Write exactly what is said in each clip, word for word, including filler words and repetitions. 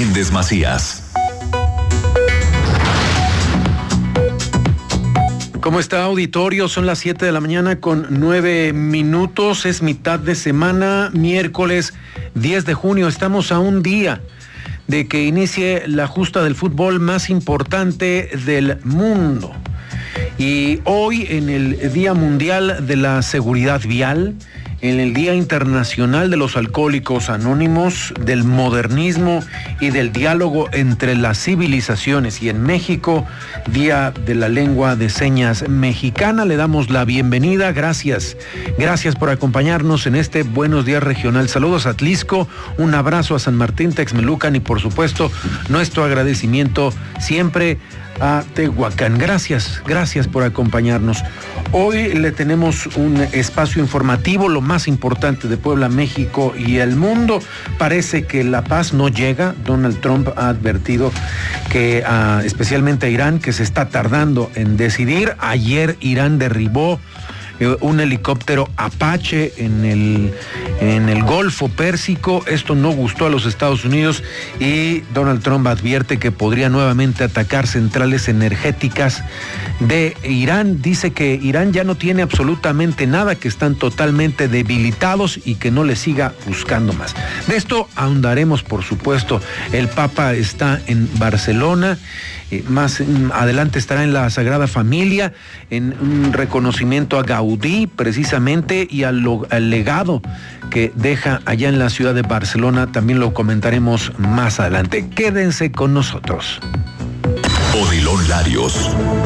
Méndez Macías. ¿Cómo está, auditorio? Son las siete de la mañana con nueve minutos. Es mitad de semana, miércoles diez de junio. Estamos a un día de que inicie la justa del fútbol más importante del mundo. Y hoy, en el Día Mundial de la Seguridad Vial, en el Día Internacional de los Alcohólicos Anónimos, del modernismo y del diálogo entre las civilizaciones, y en México, Día de la Lengua de Señas Mexicana, le damos la bienvenida. Gracias, gracias por acompañarnos en este Buenos Días Regional. Saludos a Atlixco, un abrazo a San Martín Texmelucan y por supuesto nuestro agradecimiento siempre a Tehuacán. Gracias, gracias por acompañarnos. Hoy le tenemos un espacio informativo, lo más importante de Puebla, México y el mundo. Parece que la paz no llega. Donald Trump ha advertido que, uh, especialmente a Irán, que se está tardando en decidir. Ayer Irán derribó un helicóptero Apache en el, en el Golfo Pérsico. Esto no gustó a los Estados Unidos y Donald Trump advierte que podría nuevamente atacar centrales energéticas de Irán. Dice que Irán ya no tiene absolutamente nada, que están totalmente debilitados y que no le siga buscando más. De esto ahondaremos, por supuesto. El Papa está en Barcelona. Eh, más adelante estará en la Sagrada Familia, en un reconocimiento a Gaudí, precisamente, y al, al legado que deja allá en la ciudad de Barcelona. También lo comentaremos más adelante. Quédense con nosotros. Odilon Larios.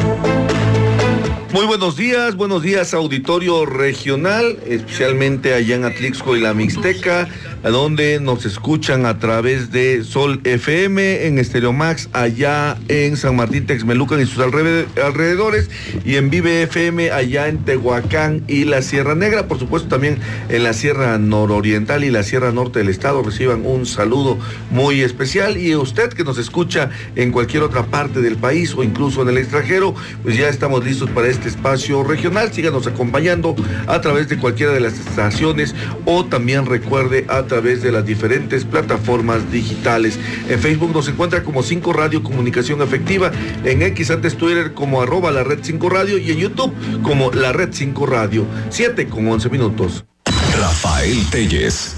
Muy buenos días, buenos días, auditorio regional, especialmente allá en Atlixco y la Mixteca, a donde nos escuchan a través de Sol F M, en Estéreo Max, allá en San Martín Texmelucan y sus alrededores, y en Vive F M allá en Tehuacán y la Sierra Negra, por supuesto también en la Sierra Nororiental y la Sierra Norte del estado. Reciban un saludo muy especial, y usted que nos escucha en cualquier otra parte del país o incluso en el extranjero, pues ya estamos listos para este espacio regional. Síganos acompañando a través de cualquiera de las estaciones, o también recuerde a través de las diferentes plataformas digitales. En Facebook nos encuentra como cinco Radio Comunicación Efectiva, en X, antes Twitter, como arroba la red cinco Radio, y en YouTube como la red cinco Radio. siete con once minutos. Rafael Telles.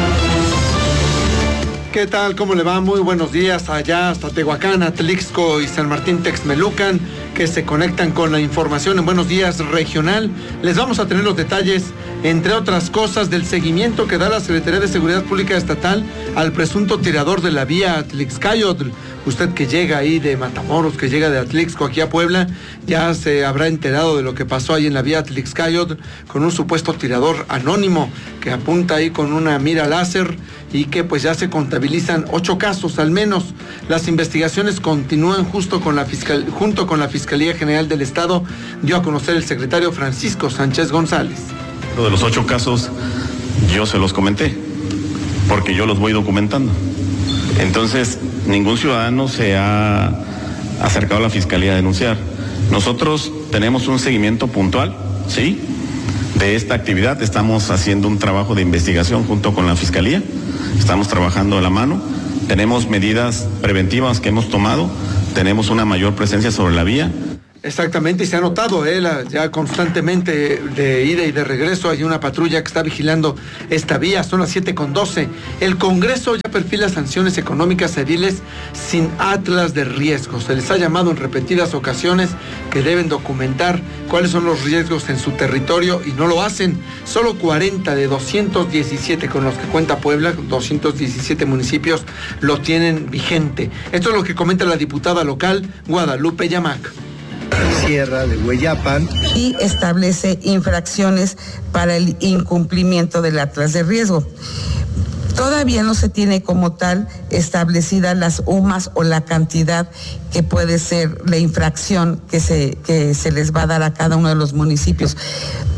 ¿Qué tal? ¿Cómo le va? Muy buenos días allá hasta Tehuacán, Atlixco y San Martín Texmelucan, que se conectan con la información en Buenos Días Regional. Les vamos a tener los detalles, entre otras cosas, del seguimiento que da la Secretaría de Seguridad Pública Estatal al presunto tirador de la vía Atlixcayotl. Usted que llega ahí de Matamoros, que llega de Atlixco aquí a Puebla, ya se habrá enterado de lo que pasó ahí en la vía Atlixcayotl con un supuesto tirador anónimo que apunta ahí con una mira láser, y que pues ya se contabilizan ocho casos al menos. Las investigaciones continúan justo con la fiscal, junto con la Fiscalía General del Estado, dio a conocer el secretario Francisco Sánchez González. Lo de los ocho casos yo se los comenté, porque yo los voy documentando. Entonces, ningún ciudadano se ha acercado a la Fiscalía a denunciar. Nosotros tenemos un seguimiento puntual, ¿sí?, de esta actividad. Estamos haciendo un trabajo de investigación junto con la Fiscalía. Estamos trabajando de la mano. Tenemos medidas preventivas que hemos tomado. Tenemos una mayor presencia sobre la vía. Exactamente, y se ha notado eh, la, ya constantemente de ida y de regreso hay una patrulla que está vigilando esta vía. Son las siete con doce. El Congreso ya perfila sanciones económicas ediles sin atlas de riesgos. Se les ha llamado en repetidas ocasiones que deben documentar cuáles son los riesgos en su territorio, y no lo hacen. Solo cuarenta de doscientos diecisiete con los que cuenta Puebla, doscientos diecisiete municipios, lo tienen vigente. Esto es lo que comenta la diputada local Guadalupe Yamac. Sierra de Hueyapan, y establece infracciones para el incumplimiento del atlas de riesgo. Todavía no se tiene como tal establecidas las U M A S o la cantidad que puede ser la infracción que se, que se les va a dar a cada uno de los municipios.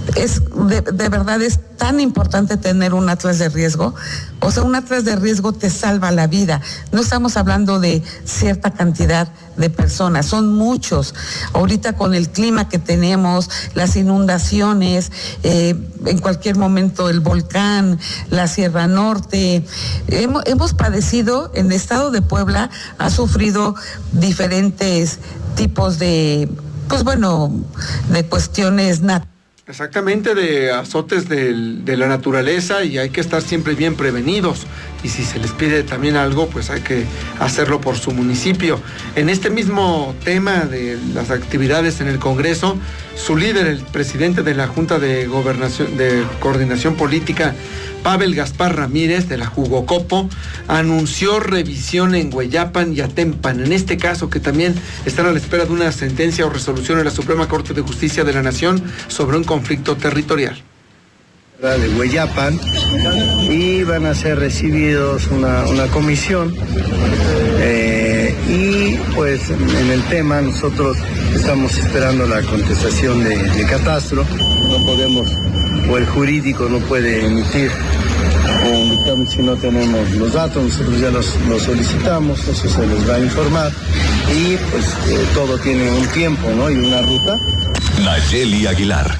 es de, de verdad es tan importante tener un atlas de riesgo. O sea, un atlas de riesgo te salva la vida. No estamos hablando de cierta cantidad de personas, son muchos. Ahorita con el clima que tenemos, las inundaciones, eh, en cualquier momento el volcán, la Sierra Norte, hemos, hemos padecido, en el estado de Puebla ha sufrido diferentes tipos de, pues bueno, de cuestiones naturales. Exactamente, de azotes de, de la naturaleza, y hay que estar siempre bien prevenidos, y si se les pide también algo, pues hay que hacerlo por su municipio. En este mismo tema de las actividades en el Congreso, su líder, el presidente de la Junta de Gobernación, de Coordinación Política, Pavel Gaspar Ramírez, de la Jugocopo, anunció revisión en Hueyapan y Atempan. En este caso, que también están a la espera de una sentencia o resolución en la Suprema Corte de Justicia de la Nación sobre un conflicto territorial. De Hueyapan, y van a ser recibidos una, una comisión eh, y pues en el tema nosotros estamos esperando la contestación de, de Catastro. No podemos, o el jurídico no puede emitir un dictamen si no tenemos los datos. Nosotros ya los, los solicitamos, eso se les va a informar, y pues eh, todo tiene un tiempo, ¿no? Y una ruta. Nayeli Aguilar.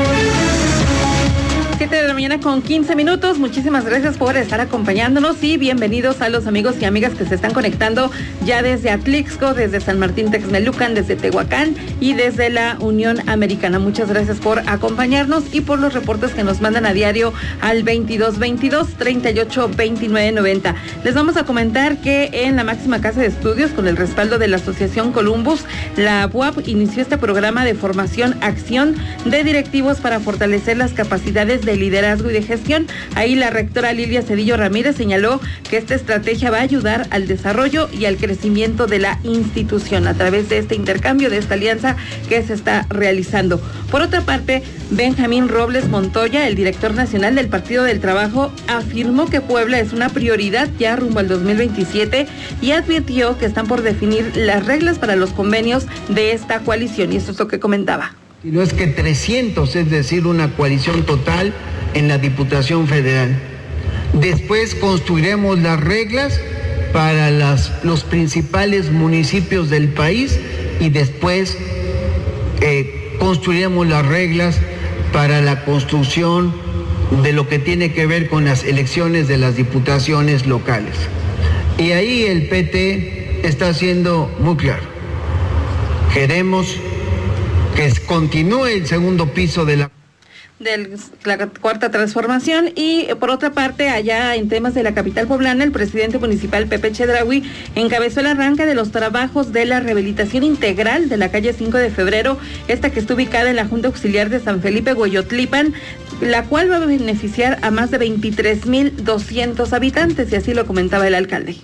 siete de la mañana con quince minutos. Muchísimas gracias por estar acompañándonos y bienvenidos a los amigos y amigas que se están conectando ya desde Atlixco, desde San Martín Texmelucan, desde Tehuacán y desde la Unión Americana. Muchas gracias por acompañarnos y por los reportes que nos mandan a diario al veintidós veintidós, treinta y ocho, veintinueve noventa. Les vamos a comentar que en la máxima casa de estudios, con el respaldo de la Asociación Columbus, la B U A P inició este programa de formación acción de directivos para fortalecer las capacidades de liderazgo y de gestión. Ahí la rectora Lilia Cedillo Ramírez señaló que esta estrategia va a ayudar al desarrollo y al crecimiento de la institución a través de este intercambio, de esta alianza que se está realizando. Por otra parte, Benjamín Robles Montoya, el director nacional del Partido del Trabajo, afirmó que Puebla es una prioridad ya rumbo al dos mil veintisiete y advirtió que están por definir las reglas para los convenios de esta coalición, y esto es lo que comentaba. Y no es que trescientos, es decir, una coalición total en la Diputación Federal. Después construiremos las reglas para las, los principales municipios del país, y después eh, construiremos las reglas para la construcción de lo que tiene que ver con las elecciones de las diputaciones locales. Y ahí el P T está siendo muy claro. Queremos que continúe el segundo piso de la... de la cuarta transformación. Y por otra parte, allá en temas de la capital poblana, el presidente municipal Pepe Chedraui encabezó el arranque de los trabajos de la rehabilitación integral de la calle cinco de febrero, esta que está ubicada en la Junta Auxiliar de San Felipe Hueyotlipan, la cual va a beneficiar a más de veintitrés mil doscientos habitantes, y así lo comentaba el alcalde.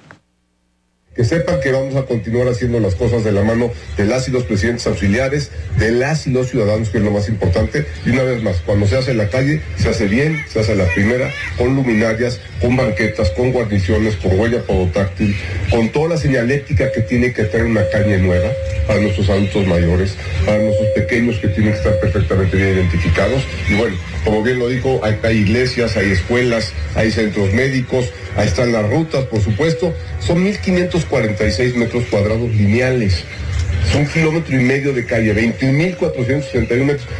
Que sepan que vamos a continuar haciendo las cosas de la mano de las y los presidentes auxiliares, de las y los ciudadanos, que es lo más importante. Y una vez más, cuando se hace en la calle, se hace bien, se hace la primera, con luminarias, con banquetas, con guarniciones, con huella podotáctil, con toda la señalética que tiene que tener una calle nueva para nuestros adultos mayores, para nuestros pequeños que tienen que estar perfectamente bien identificados. Y bueno, como bien lo dijo, hay, hay iglesias, hay escuelas, hay centros médicos, ahí están las rutas, por supuesto. Son mil quinientos cuarenta y seis metros cuadrados lineales. Es un kilómetro y medio de calle, veintiún mil cuatrocientos sesenta y uno metros.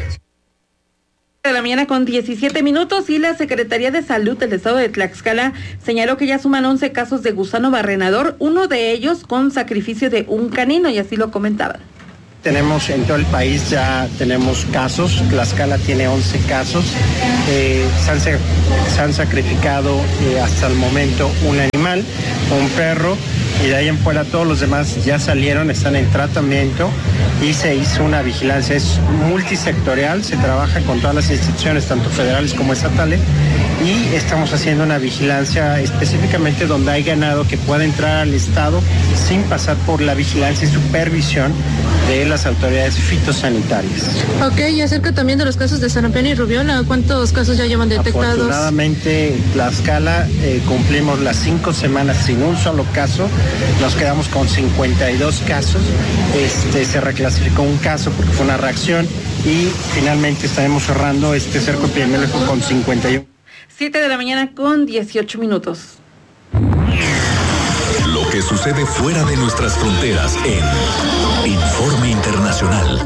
De la mañana con diecisiete minutos, y la Secretaría de Salud del Estado de Tlaxcala señaló que ya suman once casos de gusano barrenador, uno de ellos con sacrificio de un canino, y así lo comentaban. Tenemos en todo el país, ya tenemos casos. Tlaxcala tiene once casos. Eh, se, han, se han sacrificado eh, hasta el momento un animal, un perro, y de ahí en fuera todos los demás ya salieron, están en tratamiento, y se hizo una vigilancia. Es multisectorial, se trabaja con todas las instituciones, tanto federales como estatales, y estamos haciendo una vigilancia específicamente donde hay ganado que pueda entrar al estado sin pasar por la vigilancia y supervisión de las autoridades fitosanitarias. Ok, y acerca también de los casos de sarampión y rubiola, ¿cuántos casos ya llevan detectados? Afortunadamente, Tlaxcala eh, cumplimos las cinco semanas sin un solo caso, nos quedamos con cincuenta y dos casos, este, se reclasificó un caso porque fue una reacción, y finalmente estaremos cerrando este cerco epidemiológico con cincuenta y uno. siete de la mañana con dieciocho minutos. Lo que sucede fuera de nuestras fronteras en Informe Internacional.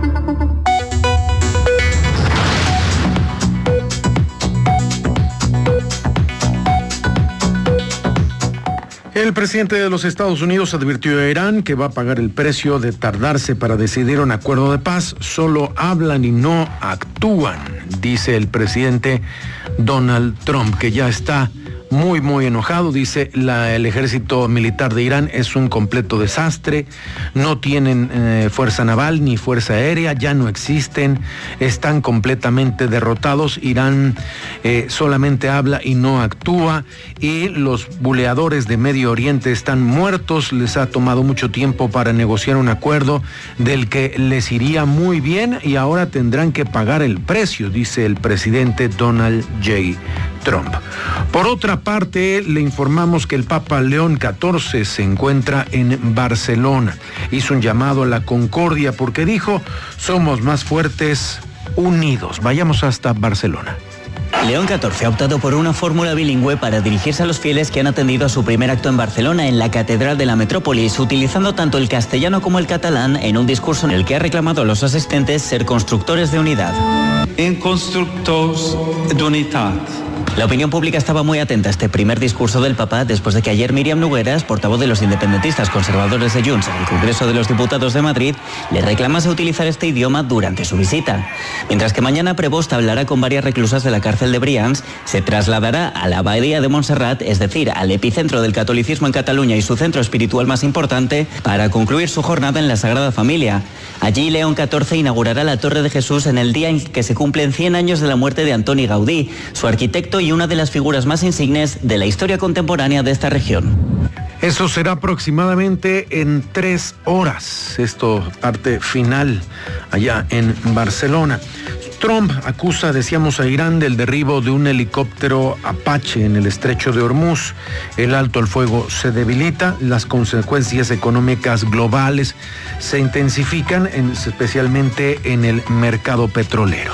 El presidente de los Estados Unidos advirtió a Irán que va a pagar el precio de tardarse para decidir un acuerdo de paz. Solo hablan y no actúan, dice el presidente Donald Trump, que ya está muy, muy enojado. Dice, la, el ejército militar de Irán es un completo desastre, no tienen eh, fuerza naval ni fuerza aérea, ya no existen, están completamente derrotados. Irán eh, solamente habla y no actúa, y los buleadores de Medio Oriente están muertos. Les ha tomado mucho tiempo para negociar un acuerdo del que les iría muy bien y ahora tendrán que pagar el precio, dice el presidente Donald J. Trump. Por otra parte, le informamos que el Papa León catorce se encuentra en Barcelona. Hizo un llamado a la concordia porque dijo, somos más fuertes unidos. Vayamos hasta Barcelona. León catorce ha optado por una fórmula bilingüe para dirigirse a los fieles que han atendido a su primer acto en Barcelona, en la Catedral de la Metrópolis, utilizando tanto el castellano como el catalán en un discurso en el que ha reclamado a los asistentes ser constructores de unidad. En constructors d'unitat. La opinión pública estaba muy atenta a este primer discurso del Papa después de que ayer Míriam Nogueras, portavoz de los independentistas conservadores de Junts en el Congreso de los Diputados de Madrid, le reclamase utilizar este idioma durante su visita. Mientras que mañana Prevost hablará con varias reclusas de la cárcel de Brians, se trasladará a la Abadía de Montserrat, es decir, al epicentro del catolicismo en Cataluña y su centro espiritual más importante, para concluir su jornada en la Sagrada Familia. Allí León catorce inaugurará la Torre de Jesús en el día en que se cumplen cien años de la muerte de Antoni Gaudí, su arquitecto y una de las figuras más insignes de la historia contemporánea de esta región. Eso será aproximadamente en tres horas. Esto parte final allá en Barcelona. Trump acusa, decíamos, a Irán del derribo de un helicóptero Apache en el estrecho de Hormuz. El alto al fuego se debilita, las consecuencias económicas globales se intensifican, en, especialmente en el mercado petrolero.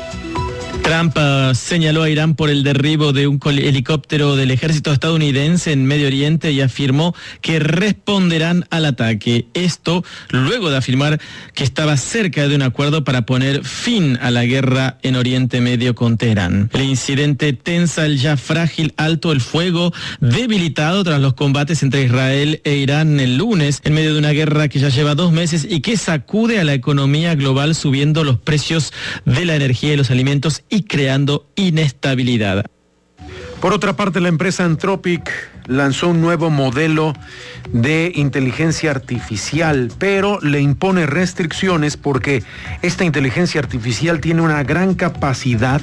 Trump uh, señaló a Irán por el derribo de un helicóptero del ejército estadounidense en Medio Oriente y afirmó que responderán al ataque. Esto luego de afirmar que estaba cerca de un acuerdo para poner fin a la guerra en Oriente Medio con Teherán. El incidente tensa el ya frágil alto el fuego, debilitado tras los combates entre Israel e Irán el lunes, en medio de una guerra que ya lleva dos meses y que sacude a la economía global, subiendo los precios de la energía y los alimentos y creando inestabilidad. Por otra parte, la empresa Anthropic lanzó un nuevo modelo de inteligencia artificial, pero le impone restricciones porque esta inteligencia artificial tiene una gran capacidad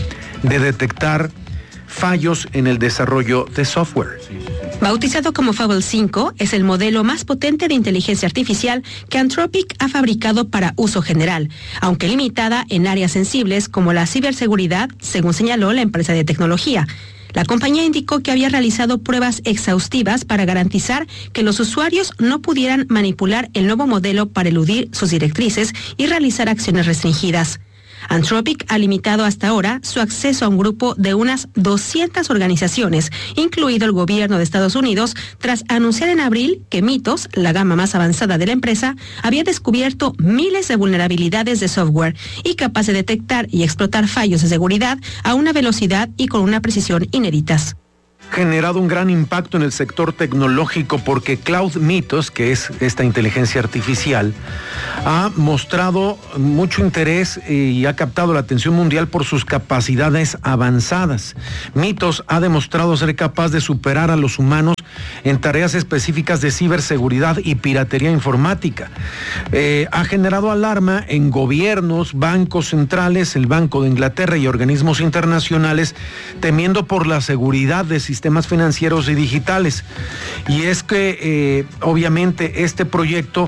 de detectar fallos en el desarrollo de software. Bautizado como Fable cinco, es el modelo más potente de inteligencia artificial que Anthropic ha fabricado para uso general, aunque limitada en áreas sensibles como la ciberseguridad, según señaló la empresa de tecnología. La compañía indicó que había realizado pruebas exhaustivas para garantizar que los usuarios no pudieran manipular el nuevo modelo para eludir sus directrices y realizar acciones restringidas. Anthropic ha limitado hasta ahora su acceso a un grupo de unas doscientas organizaciones, incluido el gobierno de Estados Unidos, tras anunciar en abril que Mythos, la gama más avanzada de la empresa, había descubierto miles de vulnerabilidades de software y capaz de detectar y explotar fallos de seguridad a una velocidad y con una precisión inéditas. Generado un gran impacto en el sector tecnológico porque Cloud Mythos, que es esta inteligencia artificial, ha mostrado mucho interés y ha captado la atención mundial por sus capacidades avanzadas. Mythos ha demostrado ser capaz de superar a los humanos en tareas específicas de ciberseguridad y piratería informática. Eh, ha generado alarma en gobiernos, bancos centrales, el Banco de Inglaterra y organismos internacionales, temiendo por la seguridad de sistemas financieros y digitales. Y es que eh, obviamente este proyecto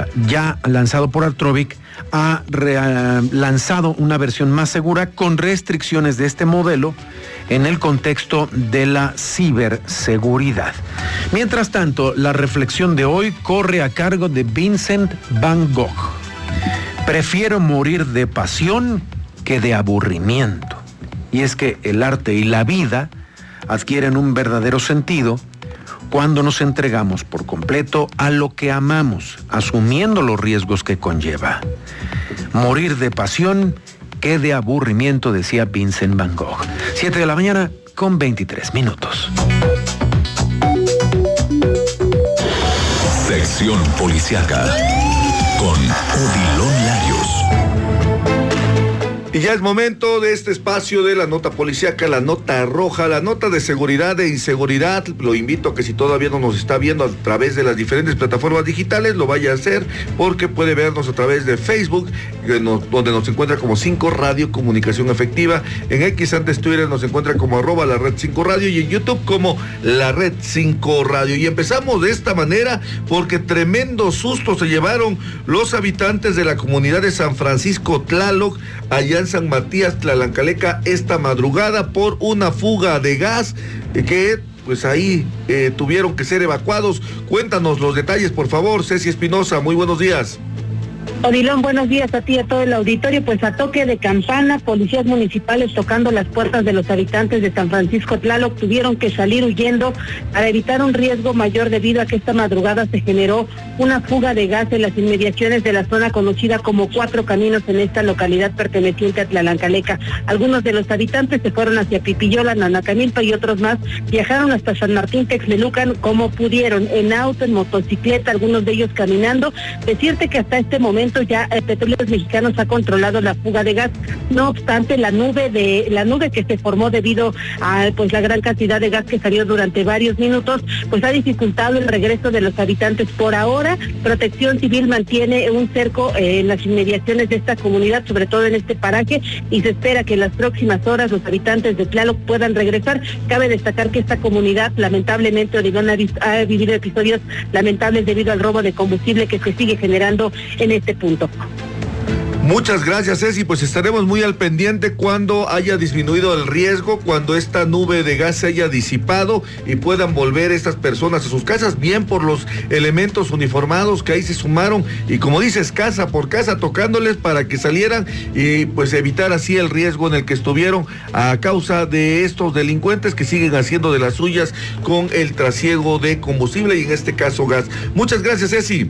ya lanzado por Anthropic ha re- lanzado una versión más segura con restricciones de este modelo en el contexto de la ciberseguridad. Mientras tanto, la reflexión de hoy corre a cargo de Vincent Van Gogh. Prefiero morir de pasión que de aburrimiento. Y es que el arte y la vida adquieren un verdadero sentido cuando nos entregamos por completo a lo que amamos, asumiendo los riesgos que conlleva. Morir de pasión que de aburrimiento, decía Vincent Van Gogh. Siete de la mañana con veintitrés minutos. Sección Policiaca con Odilon Larios. Y ya es momento de este espacio de la nota policíaca, la nota roja, la nota de seguridad e inseguridad. Lo invito a que si todavía no nos está viendo a través de las diferentes plataformas digitales, lo vaya a hacer, porque puede vernos a través de Facebook, donde nos encuentra como cinco Radio Comunicación Efectiva. En X, antes Twitter, nos encuentra como arroba la red cinco Radio, y en YouTube como la red cinco Radio. Y empezamos de esta manera porque tremendo susto se llevaron los habitantes de la comunidad de San Francisco Tlaloc, allá en San Matías, Tlalancaleca, esta madrugada por una fuga de gas que pues ahí eh, tuvieron que ser evacuados. Cuéntanos los detalles, por favor, Ceci Espinosa, muy buenos días. Odilon, buenos días a ti y a todo el auditorio. Pues a toque de campana, policías municipales tocando las puertas de los habitantes de San Francisco Tlaloc tuvieron que salir huyendo para evitar un riesgo mayor, debido a que esta madrugada se generó una fuga de gas en las inmediaciones de la zona conocida como Cuatro Caminos, en esta localidad perteneciente a Tlalancaleca. Algunos de los habitantes se fueron hacia Pipiyola, Nanacamilpa, y otros más viajaron hasta San Martín Texmelucan como pudieron, en auto, en motocicleta, algunos de ellos caminando. Decirte que hasta este momento ya eh, Petróleos Mexicanos ha controlado la fuga de gas. No obstante, la nube de la nube que se formó debido a pues la gran cantidad de gas que salió durante varios minutos, pues ha dificultado el regreso de los habitantes. Por ahora, Protección Civil mantiene un cerco eh, en las inmediaciones de esta comunidad, sobre todo en este paraje, y se espera que en las próximas horas los habitantes de Tlaloc puedan regresar. Cabe destacar que esta comunidad, lamentablemente, Odilon, ha, ha vivido episodios lamentables debido al robo de combustible que se sigue generando en este punto. Muchas gracias, Ceci. Pues estaremos muy al pendiente cuando haya disminuido el riesgo, cuando esta nube de gas se haya disipado y puedan volver estas personas a sus casas, bien por los elementos uniformados que ahí se sumaron, y como dices, casa por casa tocándoles para que salieran y pues evitar así el riesgo en el que estuvieron a causa de estos delincuentes que siguen haciendo de las suyas con el trasiego de combustible y en este caso gas. Muchas gracias, Ceci.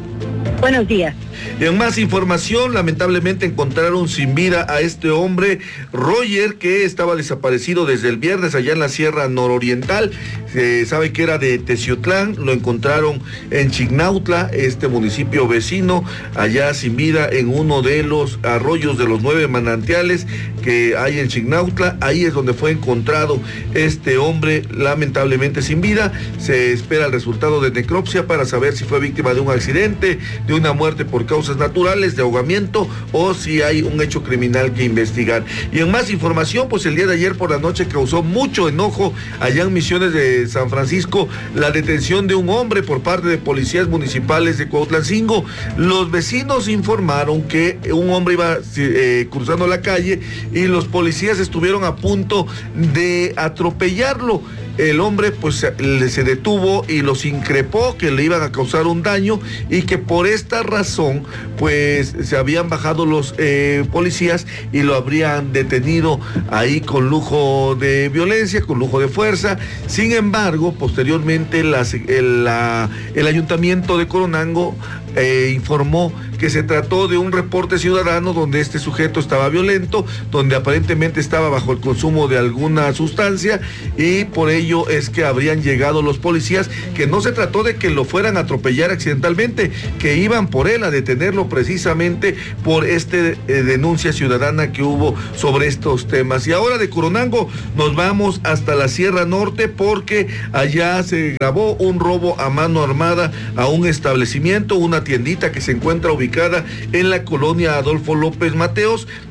Buenos días. En más información, lamentablemente encontraron sin vida a este hombre, Roger, que estaba desaparecido desde el viernes allá en la Sierra Nororiental. Se sabe que era de Teciutlán, lo encontraron en Chignautla, este municipio vecino, allá sin vida en uno de los arroyos de los nueve manantiales que hay en Chignautla. Ahí es donde fue encontrado este hombre, lamentablemente sin vida. Se espera el resultado de necropsia para saber si fue víctima de un accidente, de una muerte por causas naturales, de ahogamiento, o si hay un hecho criminal que investigar. Y en más información, pues el día de ayer por la noche causó mucho enojo allá en Misiones de San Francisco la detención de un hombre por parte de policías municipales de Cuautlancingo. Los vecinos informaron que un hombre iba eh, cruzando la calle y los policías estuvieron a punto de atropellarlo. El hombre pues se detuvo y los increpó que le iban a causar un daño, y que por esta razón pues se habían bajado los eh, policías y lo habrían detenido ahí con lujo de violencia, con lujo de fuerza. Sin embargo, posteriormente las, el, la, el ayuntamiento de Coronango eh, informó que se trató de un reporte ciudadano donde este sujeto estaba violento, donde aparentemente estaba bajo el consumo de alguna sustancia, y por ello es que habrían llegado los policías, que no se trató de que lo fueran a atropellar accidentalmente, que iban por él a detenerlo precisamente por esta eh, denuncia ciudadana que hubo sobre estos temas. Y ahora de Coronango nos vamos hasta la Sierra Norte, porque allá se grabó un robo a mano armada a un establecimiento, una tiendita que se encuentra ubicada en la colonia Adolfo López Mateos.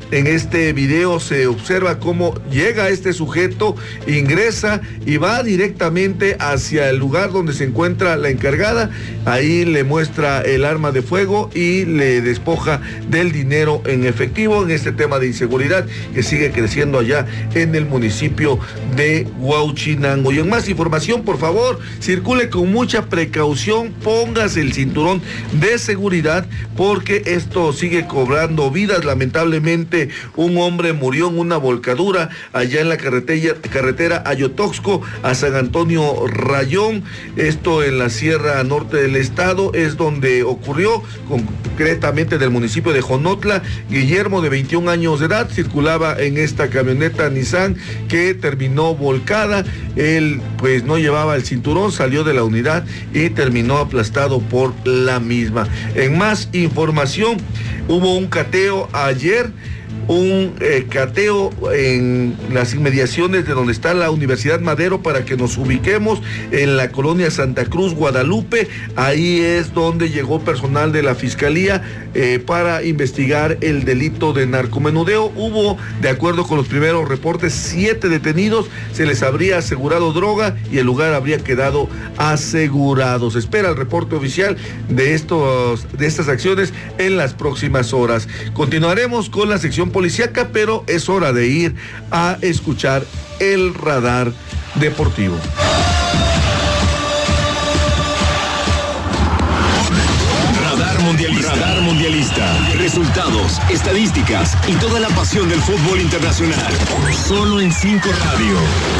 En este video se observa cómo llega este sujeto, ingresa y va directamente hacia el lugar donde se encuentra la encargada. Ahí le muestra el arma de fuego y le despoja del dinero en efectivo en este tema de inseguridad que sigue creciendo allá en el municipio de Huauchinango. Y en más información, por favor, circule con mucha precaución, póngase el cinturón de seguridad porque esto sigue cobrando vidas. Lamentablemente, un hombre murió en una volcadura allá en la carretera, carretera Ayotoxco a San Antonio Rayón, esto en la Sierra Norte del estado, es donde ocurrió, concretamente del municipio de Jonotla. Guillermo, de veintiún años de edad, circulaba en esta camioneta Nissan que terminó volcada. Él pues no llevaba el cinturón, salió de la unidad y terminó aplastado por la misma. En más información, hubo un cateo ayer, un eh, cateo en las inmediaciones de donde está la Universidad Madero, para que nos ubiquemos en la colonia Santa Cruz, Guadalupe. Ahí es donde llegó personal de la Fiscalía eh, para investigar el delito de narcomenudeo. Hubo, de acuerdo con los primeros reportes, siete detenidos, se les habría asegurado droga y el lugar habría quedado asegurado. Se espera el reporte oficial de, estos, de estas acciones en las próximas horas. Continuaremos con la sección policíaca, pero es hora de ir a escuchar el radar deportivo. Radar mundialista. Radar mundialista. Resultados, estadísticas y toda la pasión del fútbol internacional. Solo en Cinco Radio.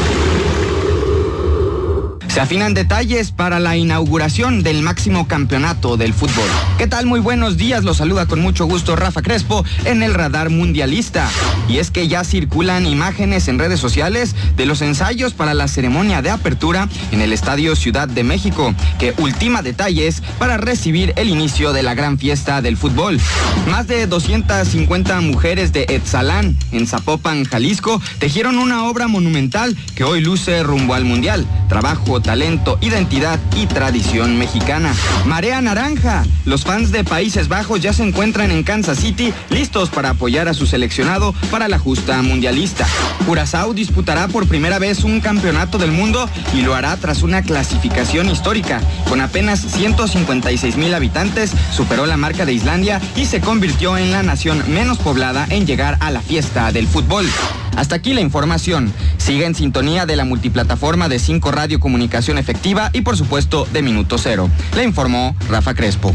Se afinan detalles para la inauguración del máximo campeonato del fútbol. ¿Qué tal? Muy buenos días, los saluda con mucho gusto Rafa Crespo en el Radar Mundialista. Y es que ya circulan imágenes en redes sociales de los ensayos para la ceremonia de apertura en el Estadio Ciudad de México, que ultima detalles para recibir el inicio de la gran fiesta del fútbol. Más de doscientas cincuenta mujeres de Etzalán, en Zapopan, Jalisco, tejieron una obra monumental que hoy luce rumbo al Mundial. Trabajo, talento, identidad y tradición mexicana. Marea naranja. Los fans de Países Bajos ya se encuentran en Kansas City, listos para apoyar a su seleccionado para la justa mundialista. Curazao disputará por primera vez un campeonato del mundo y lo hará tras una clasificación histórica. Con apenas ciento cincuenta y seis mil habitantes, superó la marca de Islandia y se convirtió en la nación menos poblada en llegar a la fiesta del fútbol. Hasta aquí la información. Sigue en sintonía de la multiplataforma de Cinco Radio Comunicación Efectiva y por supuesto de Minuto Cero. Le informó Rafa Crespo.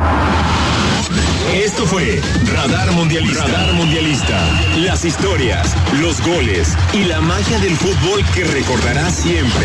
Esto fue Radar Mundialista. Radar Mundialista. Las historias, los goles y la magia del fútbol que recordarás siempre.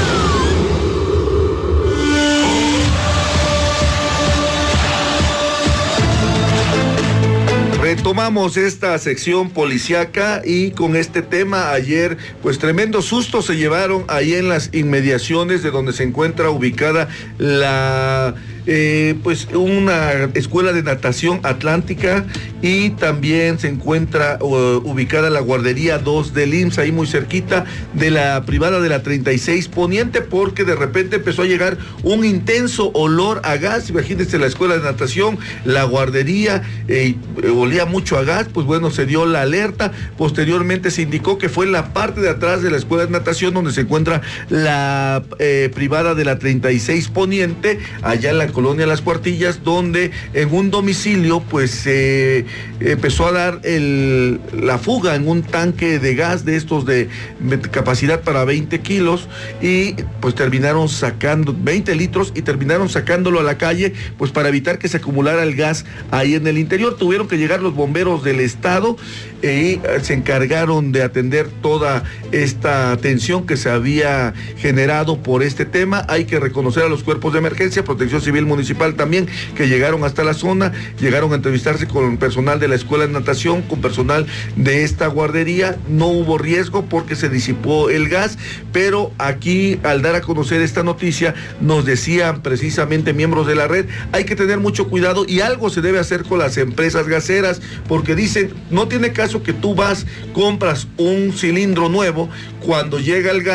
Retomamos esta sección policíaca y con este tema ayer, pues tremendo susto se llevaron ahí en las inmediaciones de donde se encuentra ubicada la... Eh, pues una escuela de natación atlántica y también se encuentra uh, ubicada la guardería dos del I M S S, ahí muy cerquita de la privada de la treinta y seis Poniente, porque de repente empezó a llegar un intenso olor a gas. Imagínense, la escuela de natación, la guardería, eh, olía mucho a gas. Pues bueno, se dio la alerta. Posteriormente se indicó que fue en la parte de atrás de la escuela de natación donde se encuentra la eh, privada de la treinta y seis Poniente, allá en la colonia Las Cuartillas, donde en un domicilio pues se eh, empezó a dar el, la fuga en un tanque de gas de estos de, de capacidad para veinte kilos y pues terminaron sacando veinte litros y terminaron sacándolo a la calle pues para evitar que se acumulara el gas ahí en el interior. Tuvieron que llegar los bomberos del estado y eh, se encargaron de atender toda esta tensión que se había generado por este tema. Hay que reconocer a los cuerpos de emergencia, Protección Civil Municipal también, que llegaron hasta la zona, llegaron a entrevistarse con personal de la escuela de natación, con personal de esta guardería. No hubo riesgo porque se disipó el gas, pero aquí al dar a conocer esta noticia nos decían precisamente miembros de la red, hay que tener mucho cuidado y algo se debe hacer con las empresas gaseras, porque dicen, no tiene caso que tú vas, compras un cilindro nuevo, cuando llega el gas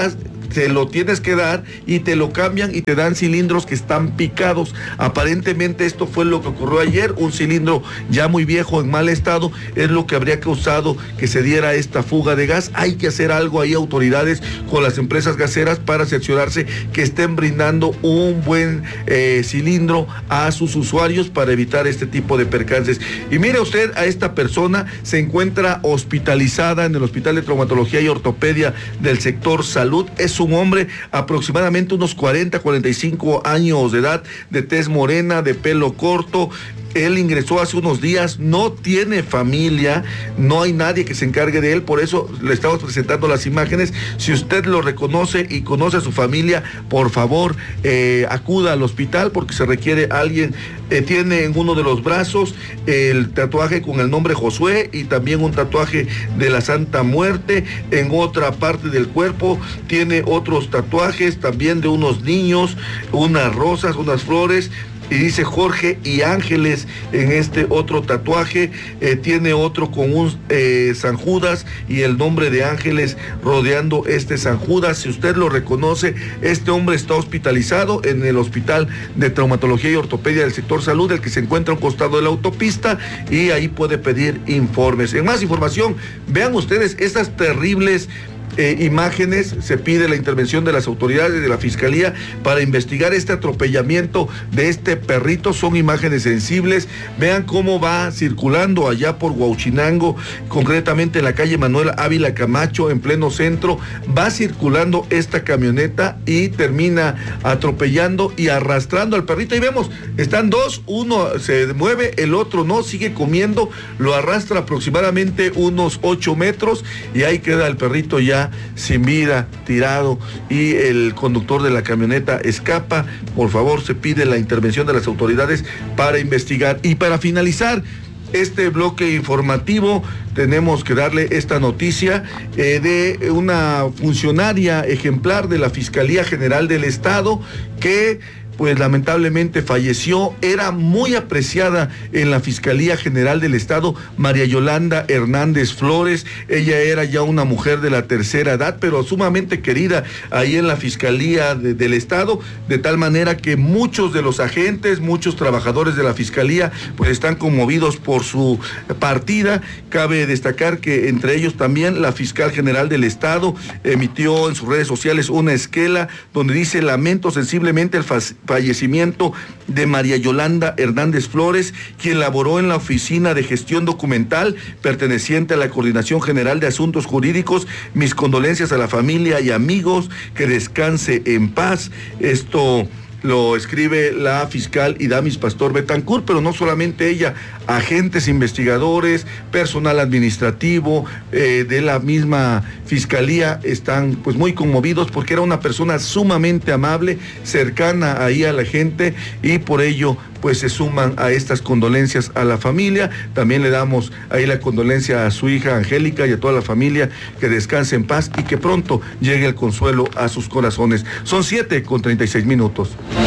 te lo tienes que dar y te lo cambian y te dan cilindros que están picados. Aparentemente esto fue lo que ocurrió ayer, un cilindro ya muy viejo, en mal estado, es lo que habría causado que se diera esta fuga de gas. Hay que hacer algo ahí, autoridades, con las empresas gaseras para cerciorarse que estén brindando un buen eh, cilindro a sus usuarios para evitar este tipo de percances. Y mire usted, a esta persona se encuentra hospitalizada en el Hospital de Traumatología y Ortopedia del sector salud. Es un hombre aproximadamente unos cuarenta, cuarenta y cinco años de edad, de tez morena, de pelo corto. Él ingresó hace unos días, no tiene familia, no hay nadie que se encargue de él, por eso le estamos presentando las imágenes. Si usted lo reconoce y conoce a su familia, por favor, eh, acuda al hospital porque se requiere alguien. Eh, tiene en uno de los brazos el tatuaje con el nombre Josué y también un tatuaje de la Santa Muerte. En otra parte del cuerpo tiene otros tatuajes también de unos niños, unas rosas, unas flores. Y dice Jorge y Ángeles en este otro tatuaje. Eh, tiene otro con un eh, San Judas y el nombre de Ángeles rodeando este San Judas. Si usted lo reconoce, este hombre está hospitalizado en el Hospital de Traumatología y Ortopedia del sector salud, el que se encuentra a un costado de la autopista, y ahí puede pedir informes. En más información, vean ustedes estas terribles Eh, imágenes. Se pide la intervención de las autoridades de la Fiscalía para investigar este atropellamiento de este perrito. Son imágenes sensibles. Vean cómo va circulando allá por Huauchinango, concretamente en la calle Manuel Ávila Camacho, en pleno centro. Va circulando esta camioneta y termina atropellando y arrastrando al perrito. Y vemos, están dos, uno se mueve, el otro no, sigue comiendo, lo arrastra aproximadamente unos ocho metros y ahí queda el perrito ya sin vida, tirado, y el conductor de la camioneta escapa. Por favor, se pide la intervención de las autoridades para investigar. Y para finalizar este bloque informativo, tenemos que darle esta noticia eh, de una funcionaria ejemplar de la Fiscalía General del Estado que pues lamentablemente falleció. Era muy apreciada en la Fiscalía General del Estado, María Yolanda Hernández Flores. Ella era ya una mujer de la tercera edad, pero sumamente querida ahí en la Fiscalía de, del Estado, de tal manera que muchos de los agentes, muchos trabajadores de la Fiscalía, pues están conmovidos por su partida. Cabe destacar que entre ellos también la Fiscal General del Estado emitió en sus redes sociales una esquela donde dice: lamento sensiblemente el fallecimiento de María Yolanda Hernández Flores, quien laboró en la Oficina de Gestión Documental perteneciente a la Coordinación General de Asuntos Jurídicos. Mis condolencias a la familia y amigos, que descanse en paz. Esto lo escribe la fiscal Idamis Pastor Betancourt, pero no solamente ella, agentes investigadores, personal administrativo eh, de la misma fiscalía están pues muy conmovidos porque era una persona sumamente amable, cercana ahí a la gente, y por ello pues se suman a estas condolencias a la familia. También le damos ahí la condolencia a su hija Angélica y a toda la familia, que descanse en paz y que pronto llegue el consuelo a sus corazones. Son siete con treinta y seis minutos.